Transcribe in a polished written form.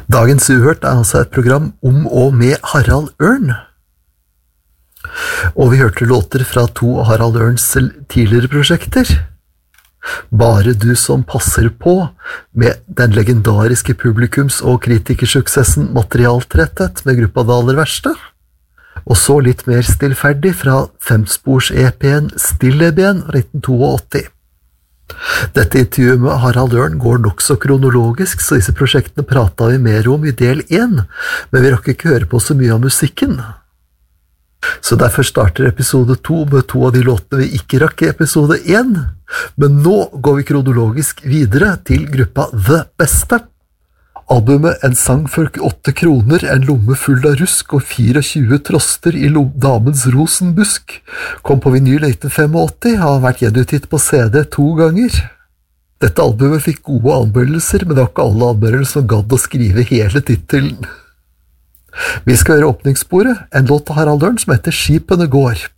Dagens Uhørt altså et program om og med Harald Ørn. Og vi hørte låter fra to av Harald Ørns tidligere prosjekter. Bare du som passer på, med den legendariske publikums- og kritikersuksessen Materialtretthet med gruppa Det aller verste. Og så litt mer stillferdig fra femspors-EP'en Stilleben 1982. Dette intervjuet med Harald Ørn går nok så kronologisk, så disse prosjektene pratet vi mer om i del 1, men vi rakk ikke høre på så mye av musikken. Så derfor starter episode 2 med to av de låtene vi ikke rakk i episode 1, men nå går vi kronologisk videre til gruppa The Beste. Albumet En sang for 8 kroner, en lomme full av rusk og 24 troster i damens rosenbusk kom på vinyl 1985, har vært gjenutgitt på CD 2 ganger. Dette albumet fikk gode anmeldelser, men det var ikke alle anmeldere som gadd å skrive hele titelen. Vi skal høre åpningssporet, en låt av Harald Ørn som heter Skipene går.